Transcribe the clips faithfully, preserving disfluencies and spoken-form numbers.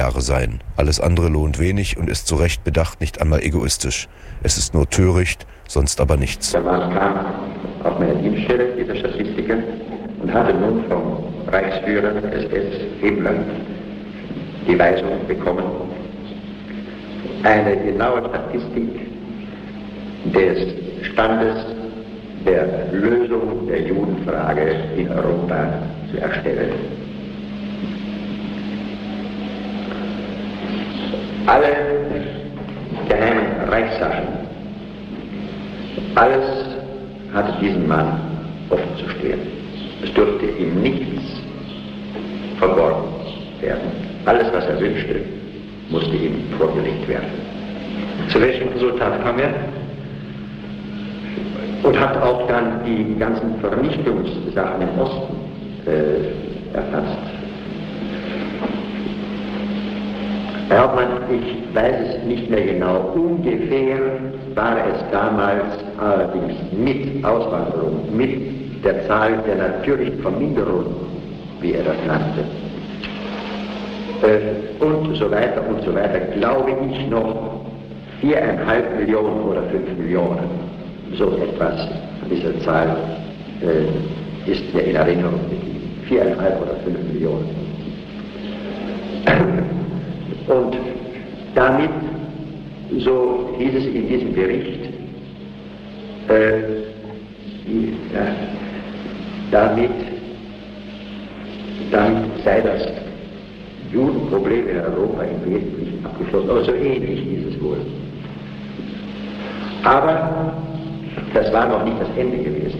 Jahre sein. Alles andere lohnt wenig und ist zu Recht bedacht nicht einmal egoistisch. Es ist nur töricht, sonst aber nichts. Der Mann kam auf meine Dienststelle, dieser Statistiker, und hatte nun vom Reichsführer S S Himmler die Weisung bekommen, eine genaue Statistik des Standes der Lösung der Judenfrage in Europa zu erstellen. Alle geheimen Reichssachen, alles hatte diesem Mann offen zu stehen. Es durfte ihm nichts verborgen werden. Alles, was er wünschte, musste ihm vorgelegt werden. Zu welchem Resultat kam er? Und hat auch dann die ganzen Vernichtungssachen im Osten äh, erfasst. Herr Hauptmann, ich weiß es nicht mehr genau. Ungefähr war es damals allerdings mit Auswanderung, mit der Zahl der natürlichen Verminderung, wie er das nannte, äh, und so weiter und so weiter, glaube ich noch viereinhalb Millionen oder fünf Millionen. So etwas an dieser Zahl äh, ist mir in Erinnerung geblieben. Viereinhalb oder fünf Millionen. Und damit, so hieß es in diesem Bericht, äh, ja, damit, damit sei das Judenproblem in Europa im Wesentlichen abgeschlossen. Aber so ähnlich hieß es wohl. Aber das war noch nicht das Ende gewesen.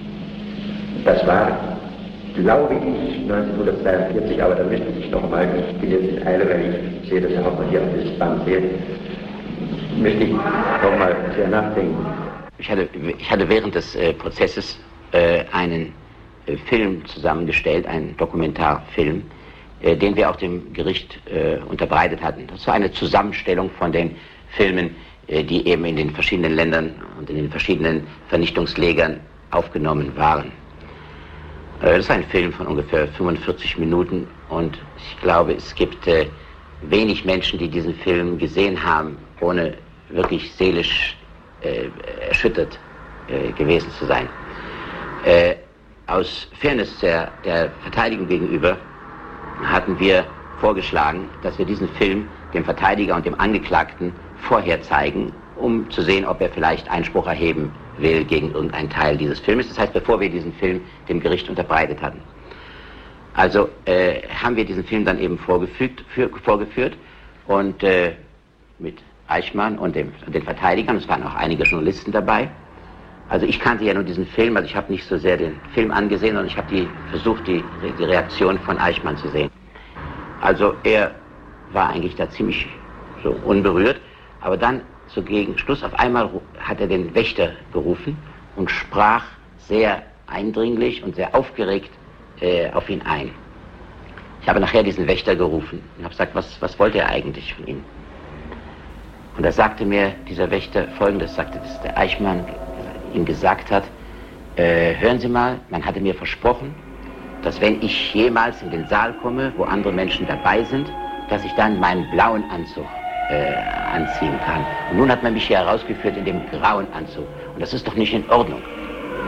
Das war, glaube ich, neunzehnhundertzweiundvierzig, aber da müsste ich noch mal, ich bin jetzt in Eile, weil ich sehe, dass Herr Hauptmann hier auf das Band seht, müsste ich noch mal sehr nachdenken. Ich hatte, ich hatte während des äh, Prozesses äh, einen äh, Film zusammengestellt, einen Dokumentarfilm, äh, den wir auch dem Gericht äh, unterbreitet hatten. Das war eine Zusammenstellung von den Filmen, die eben in den verschiedenen Ländern und in den verschiedenen Vernichtungslägern aufgenommen waren. Das ist ein Film von ungefähr fünfundvierzig Minuten und ich glaube, es gibt äh, wenig Menschen, die diesen Film gesehen haben, ohne wirklich seelisch äh, erschüttert äh, gewesen zu sein. Äh, aus Fairness der, der Verteidigung gegenüber hatten wir vorgeschlagen, dass wir diesen Film dem Verteidiger und dem Angeklagten vorher zeigen, um zu sehen, ob er vielleicht Einspruch erheben will gegen irgendeinen Teil dieses Filmes. Das heißt, bevor wir diesen Film dem Gericht unterbreitet hatten. Also äh, haben wir diesen Film dann eben vorgefügt, für, vorgeführt und äh, mit Eichmann und dem, den Verteidigern, es waren auch einige Journalisten dabei. Also ich kannte ja nur diesen Film, also ich habe nicht so sehr den Film angesehen, sondern ich habe die, versucht, die, die Reaktion von Eichmann zu sehen. Also er war eigentlich da ziemlich so unberührt. Aber dann, so gegen Schluss, auf einmal hat er den Wächter gerufen und sprach sehr eindringlich und sehr aufgeregt äh, auf ihn ein. Ich habe nachher diesen Wächter gerufen und habe gesagt, was, was wollte er eigentlich von ihm? Und da sagte mir dieser Wächter Folgendes, sagte, dass der Eichmann ihm gesagt hat, äh, hören Sie mal, man hatte mir versprochen, dass wenn ich jemals in den Saal komme, wo andere Menschen dabei sind, dass ich dann meinen blauen Anzug Äh, anziehen kann. Und nun hat man mich hier herausgeführt in dem grauen Anzug. Und das ist doch nicht in Ordnung.